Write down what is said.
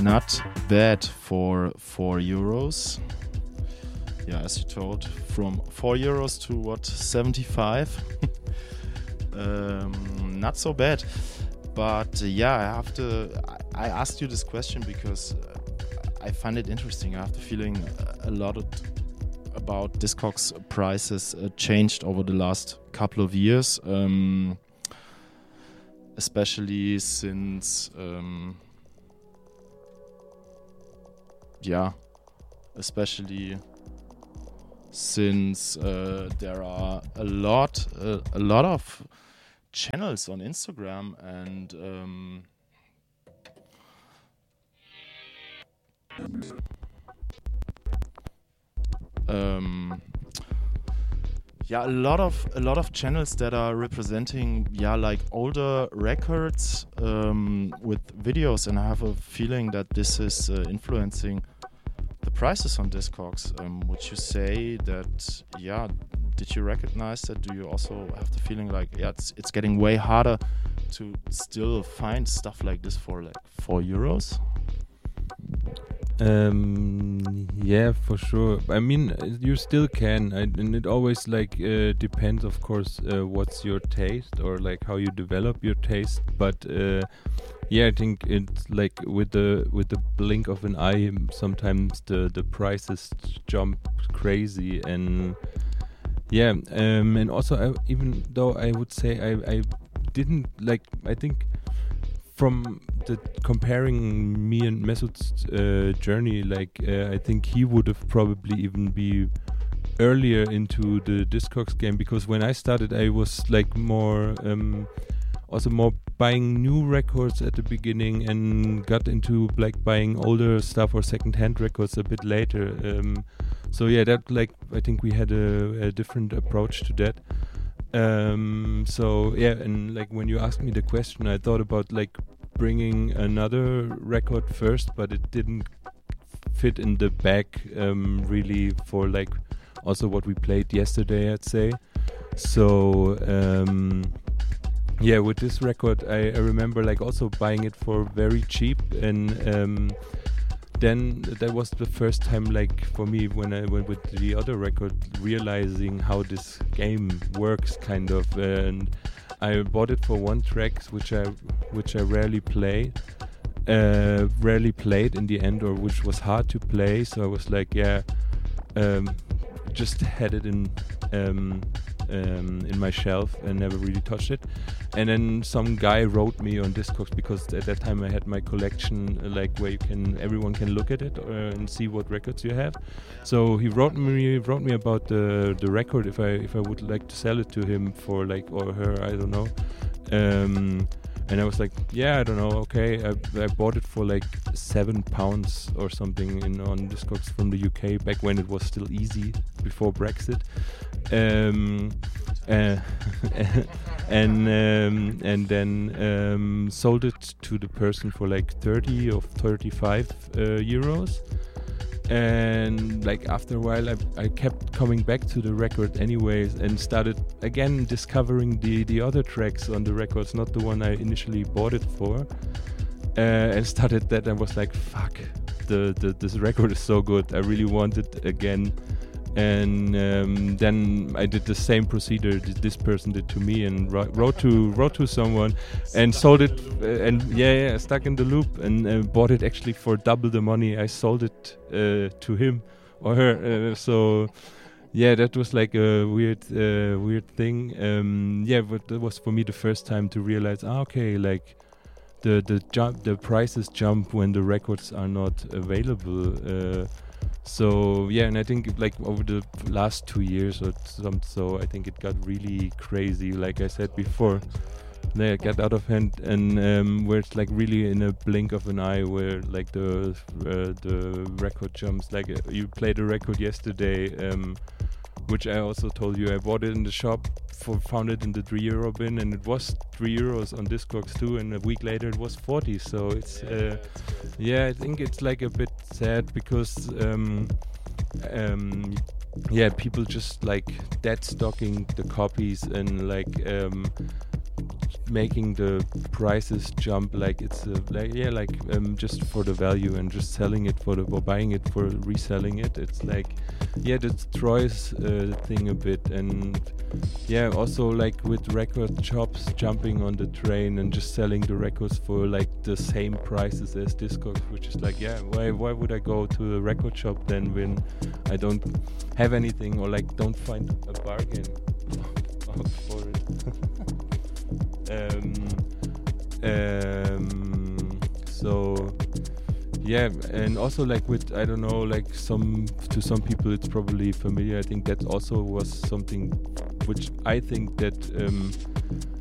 not bad for €4. Yeah, as you told, from €4 to what, 75? Not so bad. But yeah, I asked you this question because I find it interesting. I have the feeling a lot about Discogs prices changed over the last couple of years, especially since there are a lot of channels on Instagram and a lot of channels that are representing like older records with videos, and I have a feeling that this is influencing the prices on Discogs. Would you say that? Did you recognize that? Do you also have the feeling like it's getting way harder to still find stuff like this for like €4? Yeah, for sure. I mean, you still can, and it always depends, of course, what's your taste or like how you develop your taste. But I think it's like with the blink of an eye, sometimes the prices jump crazy, and and also even though I would say I didn't like, I think from the comparing me and Mesut's journey, I think he would have probably even be earlier into the Discogs game, because when I started I was like more also more buying new records at the beginning and got into like buying older stuff or second-hand records a bit later. That I think we had a different approach to that. And like when you asked me the question, I thought about like bringing another record first, but it didn't fit in the bag really for like also what we played yesterday, I'd say. So with this record I remember like also buying it for very cheap, and then that was the first time, like for me, when I went with the other record, realizing how this game works, kind of. And I bought it for one track, which I rarely played in the end, or which was hard to play. So I was like, just had it in my shelf and never really touched it. And then some guy wrote me on Discogs, because at that time I had my collection like where everyone can look at it and see what records you have. So he wrote me about the record, if I would like to sell it to him for like, or her, I don't know. And I was like, I don't know, okay. I bought it for like £7 or something on Discogs from the UK, back when it was still easy, before Brexit. And then sold it to the person for like 30 or 35 euros. And like after a while I kept coming back to the record anyways, and started again discovering the other tracks on the records, not the one I initially bought it for, and started that. I was like, fuck, this record is so good, I really want it again. And then I did the same procedure this person did to me, and wrote to someone and sold it, and stuck in the loop, and bought it actually for double the money I sold it to him or her. So that was like a weird thing. But that was for me the first time to realize, okay, like the prices jump when the records are not available. And I think like over the last 2 years or so, I think it got really crazy. Like I said before, they got out of hand, and where it's like really in a blink of an eye, where like the record jumps. Like you played a record yesterday, which I also told you I bought it in the shop, found it in the €3 bin, and it was €3 on Discogs too, and a week later it was 40. So it's I think it's like a bit sad, because people just like dead stocking the copies, and like making the prices jump like it's just for the value and just selling it or buying it for reselling it. It's like that destroys the thing a bit. And also like with record shops jumping on the train and just selling the records for like the same prices as Discogs, which is like why would I go to a record shop then when I don't have anything or like don't find a bargain for it. And also like with, I don't know, like to some people it's probably familiar. I think that also was something which I think that